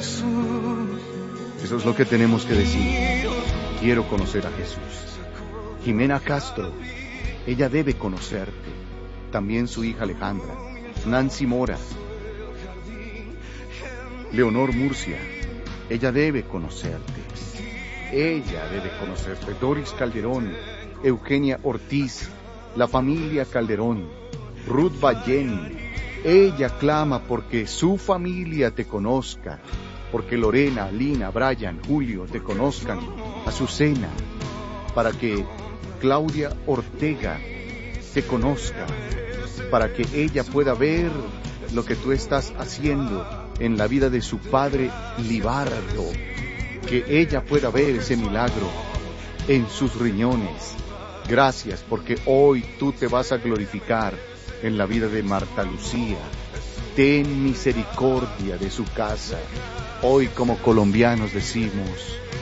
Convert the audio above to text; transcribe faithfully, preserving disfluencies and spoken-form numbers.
Eso es lo que tenemos que decir. Quiero conocer a Jesús. Jimena Castro, ella debe conocerte. También su hija Alejandra. Nancy Mora. Leonor Murcia, ella debe conocerte. Ella debe conocerte. Doris Calderón, Eugenia Ortiz, la familia Calderón, Ruth Ballén. Ella clama porque su familia te conozca, porque Lorena, Lina, Brian, Julio te conozcan, Azucena, para que Claudia Ortega te conozca, para que ella pueda ver lo que tú estás haciendo en la vida de su padre Libardo, que ella pueda ver ese milagro en sus riñones. Gracias, porque hoy tú te vas a glorificar en la vida de Marta Lucía. Ten misericordia de su casa. Hoy, como colombianos decimos,